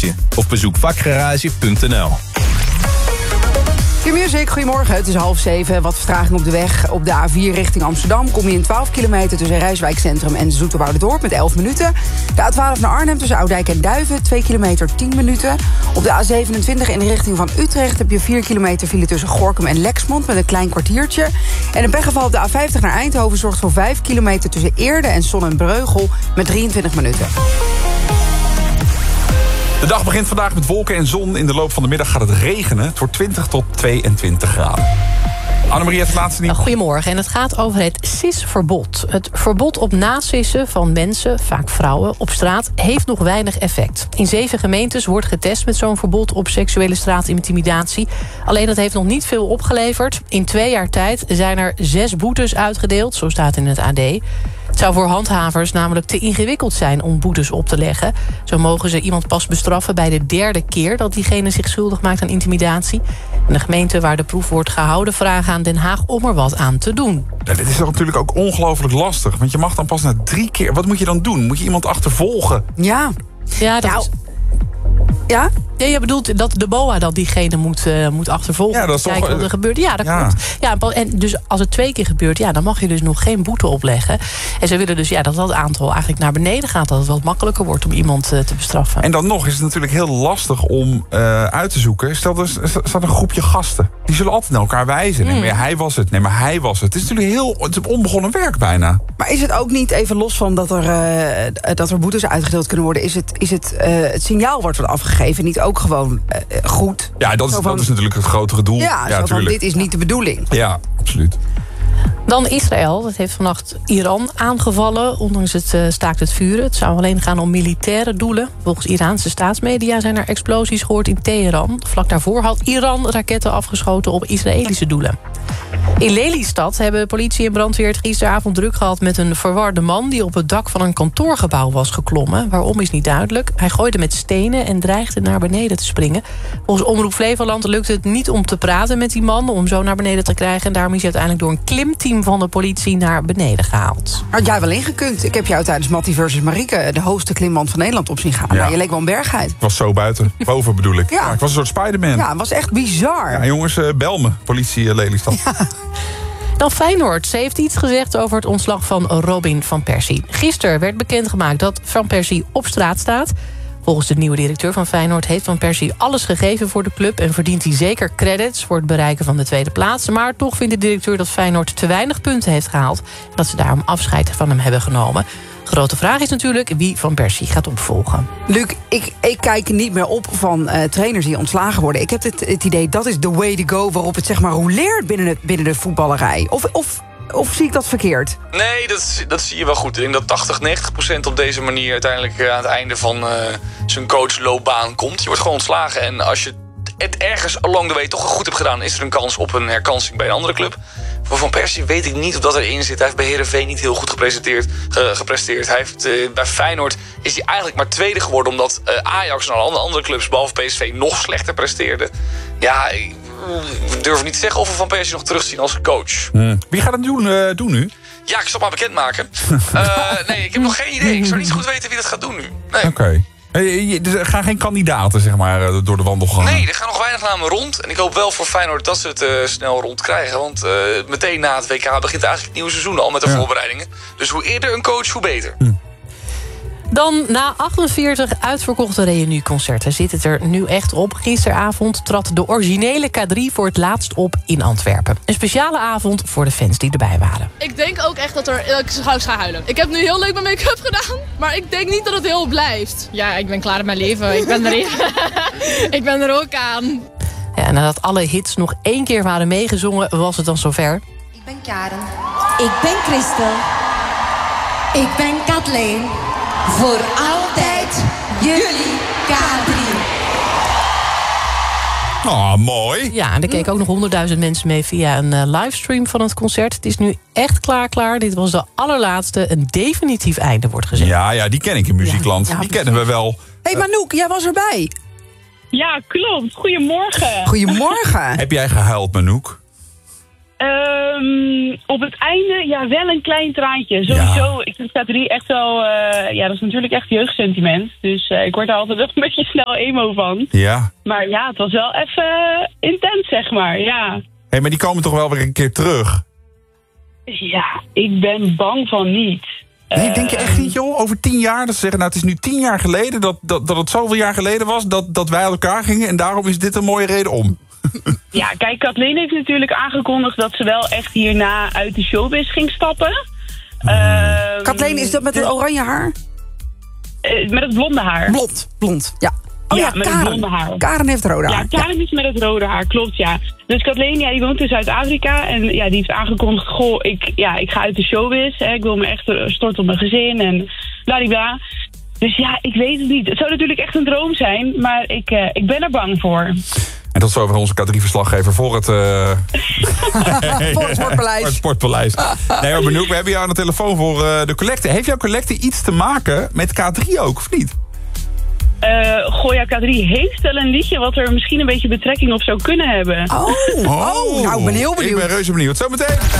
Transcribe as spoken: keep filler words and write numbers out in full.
Vakgarage. Of bezoek vakgarage punt n l. Q-Music, goedemorgen. Het is half zeven. Wat vertraging op de weg. Op de A vier richting Amsterdam kom je in twaalf kilometer... tussen Rijswijk Centrum en Zoeterwouderdorp met elf minuten. De A twaalf naar Arnhem tussen Oudijk en Duiven, twee kilometer, tien minuten. Op de A zevenentwintig in de richting van Utrecht... heb je vier kilometer file tussen Gorinchem en Lexmond met een klein kwartiertje. En een pechgeval op de A vijftig naar Eindhoven zorgt voor vijf kilometer... tussen Eerde en Son en Breugel met drieëntwintig minuten. De dag begint vandaag met wolken en zon. In de loop van de middag gaat het regenen. Het wordt twintig tot tweeëntwintig graden. Annemarie, het laatste nieuws. Goedemorgen. En het gaat over het S I S-verbod. Het verbod op nasissen van mensen, vaak vrouwen, op straat... heeft nog weinig effect. In zeven gemeentes wordt getest met zo'n verbod... op seksuele straatintimidatie. Alleen dat heeft nog niet veel opgeleverd. In twee jaar tijd zijn er zes boetes uitgedeeld. Zo staat in het A D. Het zou voor handhavers namelijk te ingewikkeld zijn om boetes op te leggen. Zo mogen ze iemand pas bestraffen bij de derde keer... dat diegene zich schuldig maakt aan intimidatie. En de gemeenten waar de proef wordt gehouden... vragen aan Den Haag om er wat aan te doen. Ja, dit is toch natuurlijk ook ongelooflijk lastig. Want je mag dan pas na drie keer... Wat moet je dan doen? Moet je iemand achtervolgen? Ja. Ja, dat Nou. is... Ja? Ja, je bedoelt dat de B O A dat diegene moet, uh, moet achtervolgen. Ja, dat is toch... Kijken wat er gebeurt. Ja, dat ja. klopt. Ja, en dus als het twee keer gebeurt, ja, dan mag je dus nog geen boete opleggen. En ze willen dus ja, dat dat aantal eigenlijk naar beneden gaat. Dat het wat makkelijker wordt om iemand uh, te bestraffen. En dan nog is het natuurlijk heel lastig om uh, uit te zoeken. Stel, er staat een groepje gasten. Die zullen altijd naar elkaar wijzen. Nee, maar hij was het. Nee, maar hij was het. Het is natuurlijk heel het is onbegonnen werk bijna. Maar is het ook niet, even los van dat er, uh, dat er boetes uitgedeeld kunnen worden... is het, is het, uh, het signaal wordt afgegeven niet ook gewoon uh, goed? Ja, dat is, van, dat is natuurlijk het grotere doel. Ja, ja zo van, dit is niet de bedoeling. Ja, absoluut. Dan Israël. Dat heeft vannacht Iran aangevallen. Ondanks het uh, staakt het vuren. Het zou alleen gaan om militaire doelen. Volgens Iraanse staatsmedia zijn er explosies gehoord in Teheran. Vlak daarvoor had Iran raketten afgeschoten op Israëlische doelen. In Lelystad hebben politie en brandweer het gisteravond druk gehad... met een verwarde man die op het dak van een kantoorgebouw was geklommen. Waarom is niet duidelijk. Hij gooide met stenen en dreigde naar beneden te springen. Volgens Omroep Flevoland lukte het niet om te praten met die man... om hem zo naar beneden te krijgen. En daarom is hij uiteindelijk door een klimteam van de politie naar beneden gehaald. Had jij wel ingekund? Ik heb jou tijdens Mattie versus Marieke... de hoogste klimwand van Nederland op zien gaan. Ja. Maar je leek wel een bergheid. Ik was zo buiten. Boven bedoel ik. Ja. Ja, ik was een soort Spider-Man. Ja, het was echt bizar. Ja, jongens, uh, bel me. Politie uh, Lelystad. Ja. Dan Feyenoord. Ze heeft iets gezegd over het ontslag van Robin van Persie. Gisteren werd bekendgemaakt dat Van Persie op straat staat. Volgens de nieuwe directeur van Feyenoord heeft Van Persie alles gegeven voor de club... en verdient hij zeker credits voor het bereiken van de tweede plaats. Maar toch vindt de directeur dat Feyenoord te weinig punten heeft gehaald... en dat ze daarom afscheid van hem hebben genomen. Grote vraag is natuurlijk wie Van Persie gaat opvolgen. Luc, ik, ik kijk niet meer op van uh, trainers die ontslagen worden. Ik heb het, het idee, dat is the way to go... waarop het zeg maar rouleert binnen, het, binnen de voetballerij. Of, of, of zie ik dat verkeerd? Nee, dat, dat zie je wel goed. Ik denk dat tachtig, negentig procent op deze manier... uiteindelijk uh, aan het einde van uh, zijn coachloopbaan komt. Je wordt gewoon ontslagen. En als je het ergens along the way toch goed hebt gedaan... is er een kans op een herkansing bij een andere club. Voor Van Persie weet ik niet of dat erin zit. Hij heeft bij Heerenveen niet heel goed gepresenteerd, ge, gepresteerd. Hij heeft, uh, bij Feyenoord is hij eigenlijk maar tweede geworden... omdat uh, Ajax en alle andere clubs, behalve P S V, nog slechter presteerden. Ja, ik durf niet te zeggen of we Van Persie nog terugzien als coach. Hmm. Wie gaat het doen, uh, doen nu? Ja, ik zal maar bekendmaken. uh, nee, ik heb nog geen idee. Ik zou niet zo goed weten wie dat gaat doen nu. Nee. Oké. Okay. Dus er gaan geen kandidaten zeg maar, door de wandelgangen? Nee, er gaan nog weinig namen rond. En ik hoop wel voor Feyenoord dat ze het uh, snel rond krijgen. Want uh, meteen na het W K begint eigenlijk het nieuwe seizoen al met de ja. voorbereidingen. Dus hoe eerder een coach, hoe beter. Hm. Dan na achtenveertig uitverkochte reunieconcerten zit het er nu echt op. Gisteravond trad de originele K drie voor het laatst op in Antwerpen. Een speciale avond voor de fans die erbij waren. Ik denk ook echt dat, er, dat ik gauw ga huilen. Ik heb nu heel leuk mijn make-up gedaan, maar ik denk niet dat het heel blijft. Ja, ik ben klaar met mijn leven. Ik ben er, ik ben er ook aan. Ja, nadat alle hits nog één keer waren meegezongen, was het dan zover. Ik ben Karen. Ik ben Christel. Ik ben Kathleen. Voor altijd jullie K drie. Oh, mooi. Ja, en er keken ook nog honderdduizend mensen mee via een uh, livestream van het concert. Het is nu echt klaar, klaar. Dit was de allerlaatste. Een definitief einde wordt gezet. Ja, ja, die ken ik in muziekland. Ja, ja, die kennen we wel. Hé, hey, Manouk, jij was erbij. Ja, klopt. Goedemorgen. Goedemorgen. Heb jij gehuild, Manouk? Um, op het einde, ja, wel een klein traantje. Sowieso, ja. Ik vind K drie echt wel... Uh, ja, dat is natuurlijk echt jeugdsentiment. Dus uh, ik word daar altijd een beetje snel emo van. Ja. Maar ja, het was wel even uh, intens, zeg maar, ja. Hé, hey, maar die komen toch wel weer een keer terug? Ja, ik ben bang van niet. Nee, denk je echt niet, joh? Over tien jaar, dat ze zeggen, nou, het is nu tien jaar geleden... dat, dat, dat het zoveel jaar geleden was dat, dat wij uit elkaar gingen... en daarom is dit een mooie reden om. Ja, kijk, Kathleen heeft natuurlijk aangekondigd... dat ze wel echt hierna uit de showbiz ging stappen. Uh, Kathleen, is dat met het oranje haar? Uh, met het blonde haar. Blond, blond, ja. Oh ja, ja, met Karen. het blonde haar. Karen heeft rode haar. Ja, Karen ja. is met het rode haar, klopt, ja. Dus Kathleen, ja, die woont in Zuid-Afrika. En ja, die heeft aangekondigd, goh, ik, ja, ik ga uit de showbiz. Hè, ik wil me echt storten op mijn gezin en bladibla. Dus ja, ik weet het niet. Het zou natuurlijk echt een droom zijn, maar ik, uh, ik ben er bang voor. En tot zover onze K drie-verslaggever voor het... Uh... voor het Sportpaleis. voor het Sportpaleis. Nee, maar benieuwd, we hebben jou aan de telefoon voor uh, de collecte. Heeft jouw collecte iets te maken met K drie ook, of niet? Uh, goh, ja, K drie heeft wel een liedje wat er misschien een beetje betrekking op zou kunnen hebben. Oh, oh, oh nou, ik ben heel benieuwd. Ik ben reuze benieuwd. Zometeen.